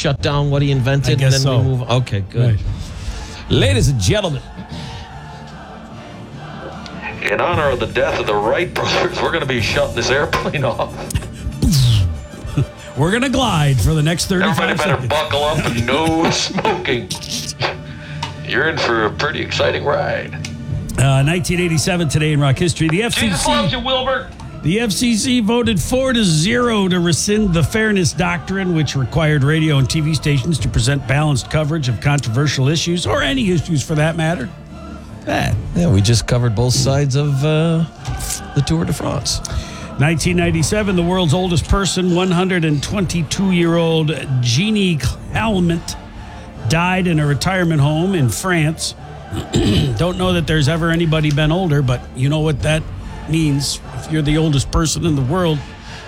shut down what he invented? I guess and then so. we move. Okay, good. Right. Ladies and gentlemen. In honor of the death of the Wright brothers, we're going to be shutting this airplane off. We're going to glide for the next 35 Everybody better seconds. buckle up and no smoking. You're in for a pretty exciting ride. 1987 today in rock history. The Jesus loves you, Wilbur. The FCC voted 4-0 to rescind the Fairness Doctrine, which required radio and TV stations to present balanced coverage of controversial issues, or any issues for that matter. Yeah, we just covered both sides of the Tour de France. 1997, the world's oldest person, 122-year-old Jeannie Calment, died in a retirement home in France. Don't know that there's ever anybody been older, but you know what that means. If you're the oldest person in the world,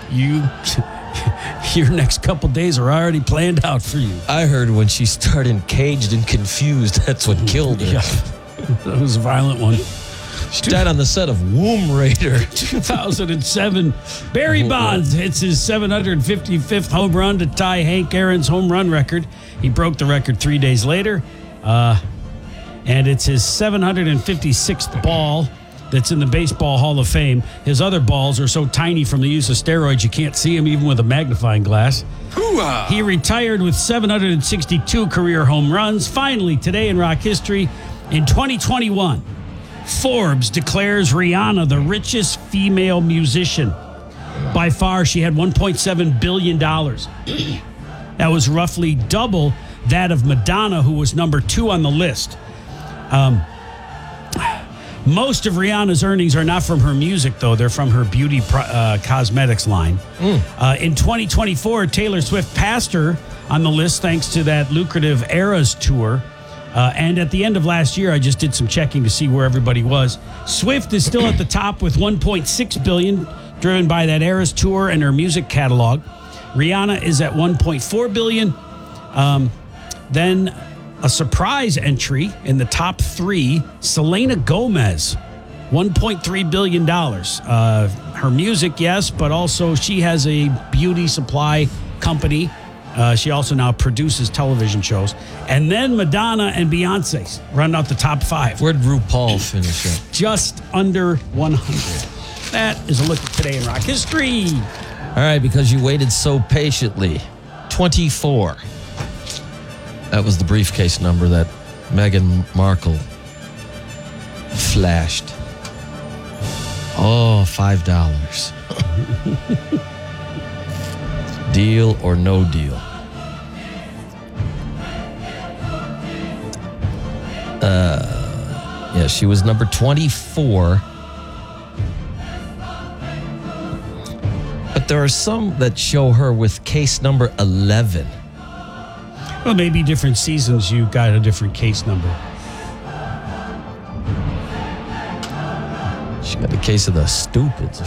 your next couple days are already planned out for you. I heard when she started Caged and Confused, that's what killed her. Yeah, that was a violent one. She died on the set of Womb Raider. 2007, Barry Bonds hits his 755th home run to tie Hank Aaron's home run record. He broke the record 3 days later, and it's his 756th ball that's in the Baseball Hall of Fame. His other balls are so tiny from the use of steroids you can't see them even with a magnifying glass. Hoo-ah. He retired with 762 career home runs. Finally, today in rock history, in 2021, Forbes declares Rihanna the richest female musician. By far, she had $1.7 billion. That was roughly double that of Madonna, who was number 2 on the list. Most of Rihanna's earnings are not from her music, though. They're from her beauty cosmetics line. In 2024, Taylor Swift passed her on the list thanks to that lucrative Eras tour. And at the end of last year, I just did some checking to see where everybody was. Swift is still at the top with $1.6 billion, driven by that Eras tour and her music catalog. Rihanna is at $1.4 billion. Then a surprise entry in the top 3, Selena Gomez, $1.3 billion. Her music, yes, but also she has a beauty supply company. She also now produces television shows. And then Madonna and Beyonce run out the top 5. Where'd RuPaul finish up? Just under 100. That is a look at today in rock history. All right, because you waited so patiently. 24. That was the briefcase number that Meghan Markle flashed. Oh, $5. Deal or no deal? Yeah, she was number 24. But there are some that show her with case number 11. Well, maybe different seasons you got a different case number. She got the case of the stupids.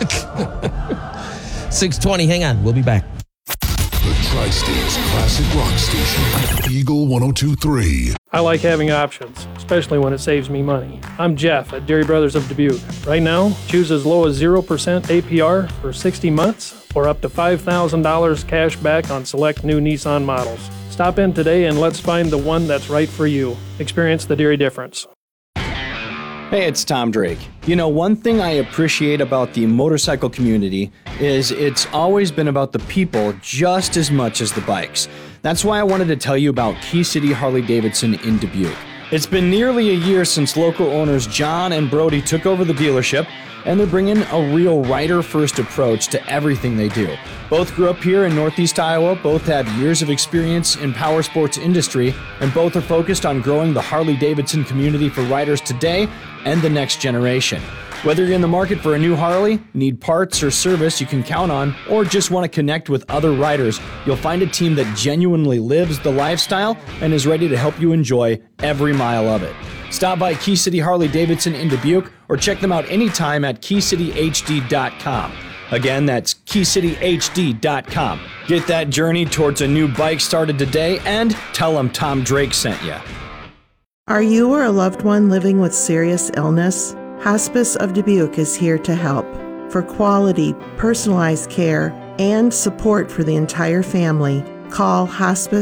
6:20, hang on, we'll be back. The Tri-State's classic rock station, Eagle 102.3. I like having options, especially when it saves me money. I'm Jeff at Dairy Brothers of Dubuque. Right now, choose as low as 0% APR for 60 months or up to $5,000 cash back on select new Nissan models. Stop in today and let's find the one that's right for you. Experience the dairy difference. Hey, it's Tom Drake. You know, one thing I appreciate about the motorcycle community is it's always been about the people just as much as the bikes. That's why I wanted to tell you about Key City Harley-Davidson in Dubuque. It's been nearly a year since local owners John and Brody took over the dealership, and they're bringing a real rider-first approach to everything they do. Both grew up here in Northeast Iowa, both have years of experience in power sports industry, and both are focused on growing the Harley-Davidson community for riders today and the next generation. Whether you're in the market for a new Harley, need parts or service you can count on, or just want to connect with other riders, you'll find a team that genuinely lives the lifestyle and is ready to help you enjoy every mile of it. Stop by Key City Harley-Davidson in Dubuque or check them out anytime at keycityhd.com. Again, that's keycityhd.com. Get that journey towards a new bike started today and tell them Tom Drake sent you. Are you or a loved one living with serious illness? Hospice of Dubuque is here to help. For quality, personalized care and support for the entire family, call Hospice